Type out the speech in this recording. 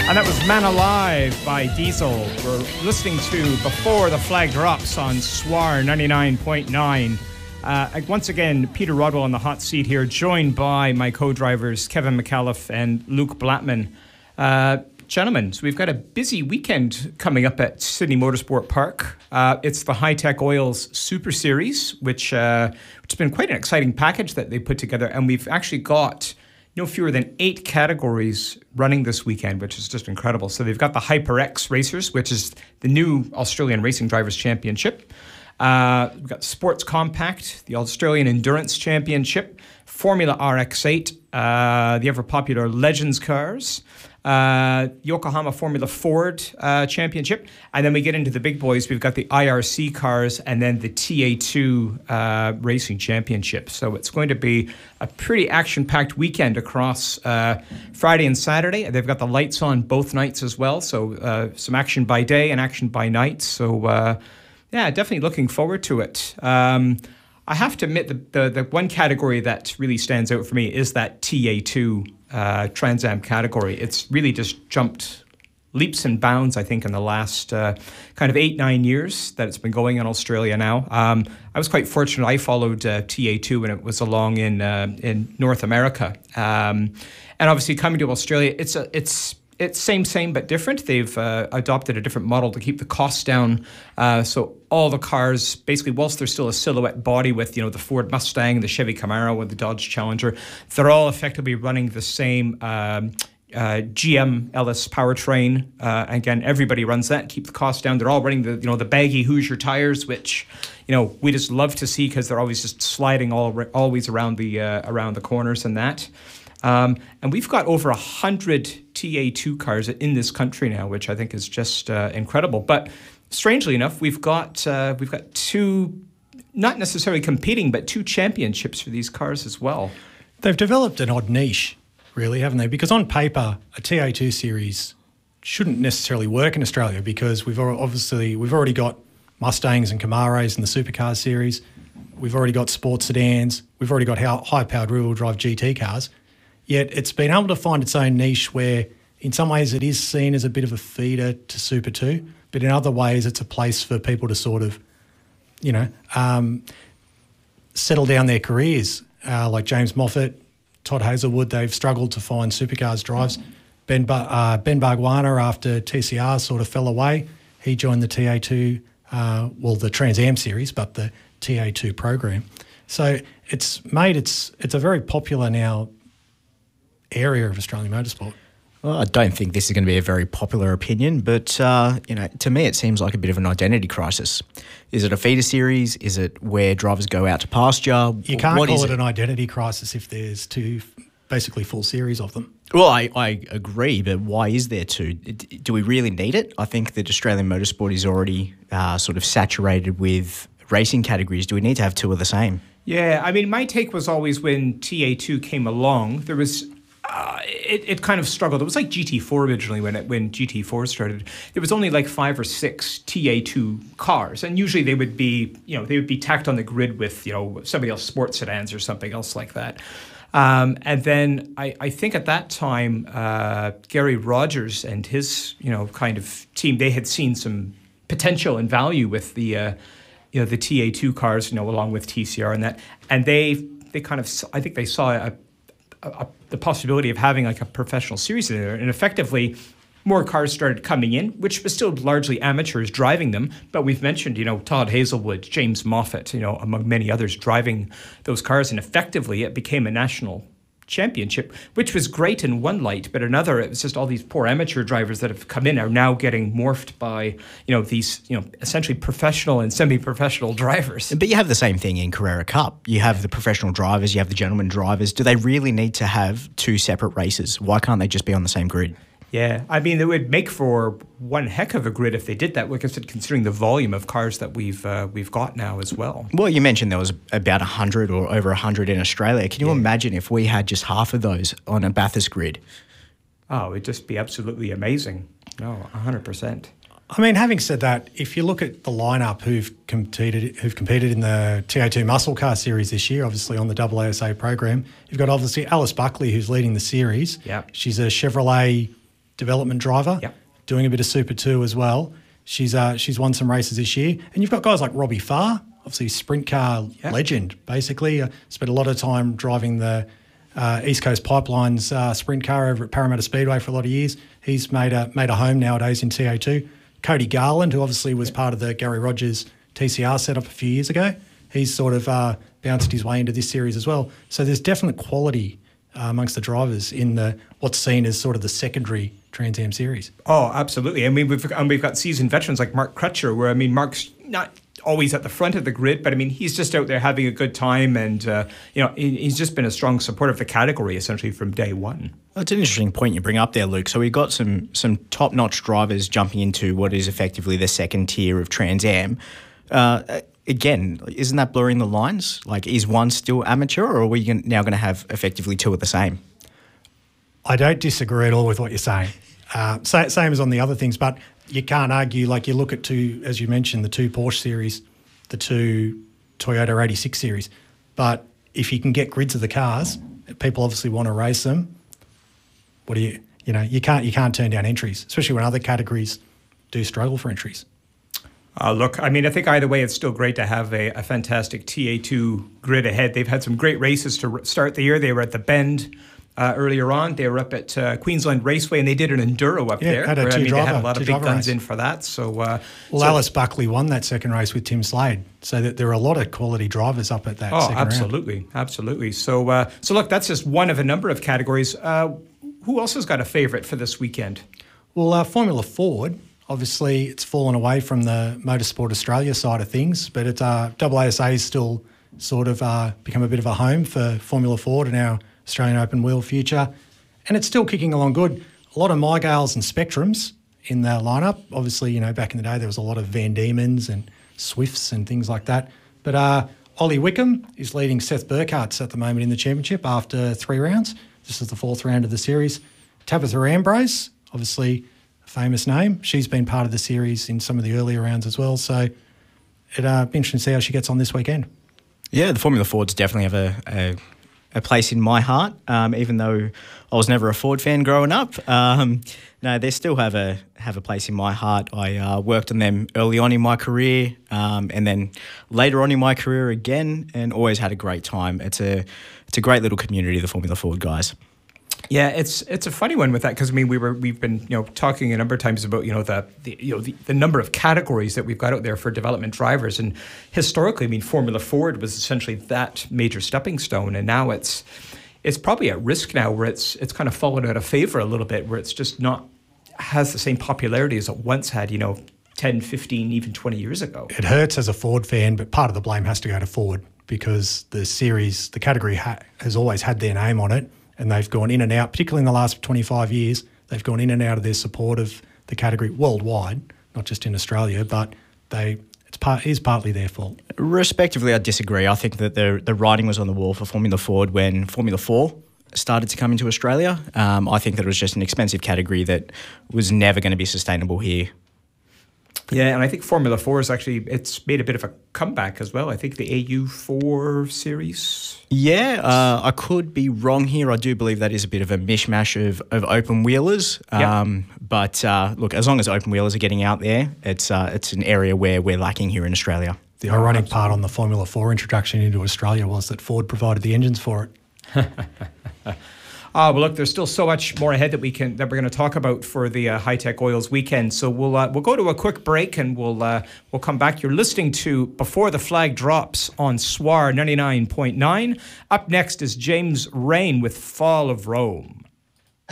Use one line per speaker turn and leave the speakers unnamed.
And that was Man Alive by Diesel. We're listening to Before the Flag Drops on SWR 99.9. Once again, Peter Rodwell on the hot seat here, joined by my co-drivers Kevin McAuliffe and Luke Blattman. Gentlemen, so we've got a busy weekend coming up at Sydney Motorsport Park. It's the Hi-Tech Oils Super Series, which has been quite an exciting package that they put together. And we've actually got no fewer than 8 categories running this weekend, which is just incredible. So they've got the HyperX Racers, which is the new Australian Racing Drivers' Championship. We've got Sports Compact, the Australian Endurance Championship, Formula RX8, the ever-popular Legends cars, Yokohama Formula Ford Championship, and then we get into the big boys. We've got the IRC cars and then the TA2 Racing Championship. So it's going to be a pretty action-packed weekend across Friday and Saturday. They've got the lights on both nights as well, so some action by day and action by night. So yeah, definitely looking forward to it. I have to admit the one category that really stands out for me is that TA2 Trans Am category. It's really just jumped leaps and bounds, I think, in the last kind of 8-9 years that it's been going in Australia now. I was quite fortunate. I followed TA2 when it was along in North America. And obviously coming to Australia, it's same but different. They've adopted a different model to keep the costs down. So all the cars, basically, whilst they're still a silhouette body with, the Ford Mustang, the Chevy Camaro, and the Dodge Challenger, they're all effectively running the same GM LS powertrain. Again, everybody runs that, keep the costs down. They're all running the baggy Hoosier tires, which we just love to see because they're always just sliding always around the corners and that. And we've got over 100 TA2 cars in this country now, which I think is just incredible. But strangely enough, we've got 2, not necessarily competing, but 2 championships for these cars as well.
They've developed an odd niche, really, haven't they? Because on paper, a TA2 series shouldn't necessarily work in Australia because we've already got Mustangs and Camaros in the supercar series. We've already got sports sedans. We've already got high-powered rear-wheel drive GT cars. Yet it's been able to find its own niche where in some ways it is seen as a bit of a feeder to Super 2, but in other ways it's a place for people to sort of, settle down their careers. Like James Moffat, Todd Hazelwood, they've struggled to find supercars drives. Ben Bargwanna, after TCR sort of fell away, he joined the TA2, the Trans Am series, but the TA2 program. So it's a very popular now area of Australian motorsport.
Well, I don't think this is going to be a very popular opinion, but to me it seems like a bit of an identity crisis. Is it a feeder series? Is it where drivers go out to pasture?
You can't call it an identity crisis if there's 2 basically full series of them.
Well, I agree, but why is there 2? Do we really need it? I think that Australian motorsport is already sort of saturated with racing categories. Do we need to have 2 of the same?
Yeah, I mean, my take was always when TA2 came along, there was it kind of struggled. It was like GT4 originally when GT4 started. There was only like 5 or 6 TA2 cars, and usually they would be tacked on the grid with somebody else's sports sedans or something else like that. And then I think at that time Gary Rogers and his kind of team, they had seen some potential and value with the the TA2 cars, along with TCR and that, and they kind of, I think they saw the possibility of having like a professional series in there, and effectively more cars started coming in, which was still largely amateurs driving them. But we've mentioned, Todd Hazelwood, James Moffat, among many others driving those cars, and effectively it became a national championship, which was great in one light, but another, it was just all these poor amateur drivers that have come in are now getting morphed by, these, essentially professional and semi-professional drivers.
But you have the same thing in Carrera Cup. You have the professional drivers, you have the gentleman drivers. Do they really need to have 2 separate races? Why can't they just be on the same grid?
Yeah, I mean, it would make for one heck of a grid if they did that, considering the volume of cars that we've got now as well.
Well, you mentioned there was about 100 or over 100 in Australia. Can you imagine if we had just half of those on a Bathurst grid?
Oh, it'd just be absolutely amazing. No, 100%.
I mean, having said that, if you look at the lineup who've competed in the TA2 Muscle Car Series this year, obviously on the AASA program, you've got obviously Alice Buckley, who's leading the series.
Yeah,
she's a Chevrolet development driver, doing a bit of Super 2 as well. She's won some races this year. And you've got guys like Robbie Farr, obviously sprint car legend, basically. Spent a lot of time driving the East Coast Pipelines sprint car over at Parramatta Speedway for a lot of years. He's made a home nowadays in TA2. Cody Garland, who obviously was part of the Gary Rogers TCR setup a few years ago, he's sort of bounced his way into this series as well. So there's definite quality amongst the drivers in what's seen as sort of the secondary Trans Am series.
Oh, absolutely. I mean, we've got seasoned veterans like Mark Crutcher, where, I mean, Mark's not always at the front of the grid, but I mean, he's just out there having a good time, and he's just been a strong supporter of the category essentially from day one.
Well, it's an interesting point you bring up there, Luke. So we've got some top-notch drivers jumping into what is effectively the second tier of Trans Am. Again, isn't that blurring the lines? Like, is one still amateur, or are we now going to have effectively two of the same?
I don't disagree at all with what you're saying. Same as on the other things, but you can't argue. Like, you look at two, as you mentioned, the two Porsche series, the two Toyota 86 series. But if you can get grids of the cars, people obviously want to race them. What do you can't turn down entries, especially when other categories do struggle for entries.
Look, I mean, I think either way, it's still great to have a fantastic TA2 grid ahead. They've had some great races to start the year. They were at the Bend earlier on. They were up at Queensland Raceway, and they did an enduro up there.
Had
they had a lot of big guns
race
in for that. So,
Alice Buckley won that second race with Tim Slade. So that there are a lot of quality drivers up at that second round.
Absolutely. So look, that's just one of a number of categories. Who else has got a favourite for this weekend?
Well, Formula Ford. Obviously, it's fallen away from the Motorsport Australia side of things, but it's AASA is still sort of become a bit of a home for Formula Ford and our Australian Open Wheel future. And it's still kicking along good. A lot of Mygales and Spectrums in the lineup. Obviously, back in the day, there was a lot of Van Diemen's and Swifts and things like that. But Ollie Wickham is leading Seth Burkhart's at the moment in the championship after 3 rounds. This is the 4th round of the series. Tabitha Ambrose, obviously a famous name. She's been part of the series in some of the earlier rounds as well. So it'll be interesting to see how she gets on this weekend.
Yeah, the Formula Fords definitely have a place in my heart, even though I was never a Ford fan growing up. No, they still have a place in my heart. I worked on them early on in my career, and then later on in my career again, and always had a great time. It's a great little community, the Formula Ford guys.
Yeah, it's a funny one with that, because I mean we've been talking a number of times about the number of categories that we've got out there for development drivers, and historically, I mean, Formula Ford was essentially that major stepping stone, and now it's probably at risk now, where it's kind of fallen out of favor a little bit, where it's just not has the same popularity as it once had 10, 15, even 20 years ago.
It hurts as a Ford fan, but part of the blame has to go to Ford, because the category has always had their name on it. And they've gone in and out, particularly in the last 25 years, they've gone in and out of their support of the category worldwide, not just in Australia, but it is partly their fault.
Respectively, I disagree. I think that the writing was on the wall for Formula Ford when Formula 4 started to come into Australia. I think that it was just an expensive category that was never going to be sustainable here.
Yeah, and I think Formula 4 it's made a bit of a comeback as well. I think the AU4 series.
Yeah, I could be wrong here. I do believe that is a bit of a mishmash of open wheelers. But look, as long as open wheelers are getting out there, it's an area where we're lacking here in Australia.
The ironic part on the Formula 4 introduction into Australia was that Ford provided the engines for it.
Well, look, there's still so much more ahead that we're going to talk about for the Hi-Tech Oils weekend. So we'll go to a quick break, and we'll come back. You're listening to Before the Flag Drops on SWAR 99.9. Up next is James Rain with Fall of Rome.